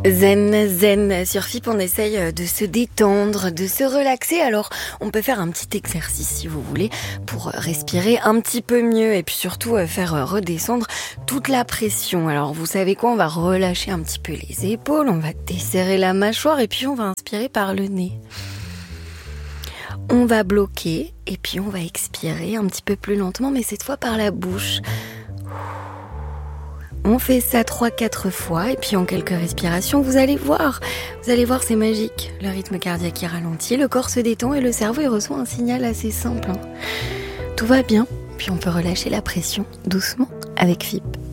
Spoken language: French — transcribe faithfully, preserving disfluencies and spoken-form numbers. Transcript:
Zen, zen. Sur F I P, on essaye de se détendre, de se relaxer. Alors, on peut faire un petit exercice, si vous voulez, pour respirer un petit peu mieux et puis surtout faire redescendre toute la pression. Alors, vous savez quoi? On va relâcher un petit peu les épaules, on va desserrer la mâchoire et puis on va inspirer par le nez. On va bloquer et puis on va expirer un petit peu plus lentement, mais cette fois par la bouche. On fait ça trois quatre fois et puis en quelques respirations, vous allez voir, vous allez voir, c'est magique. Le rythme cardiaque est ralenti, le corps se détend et le cerveau il reçoit un signal assez simple. Tout va bien, puis on peut relâcher la pression doucement avec F I P.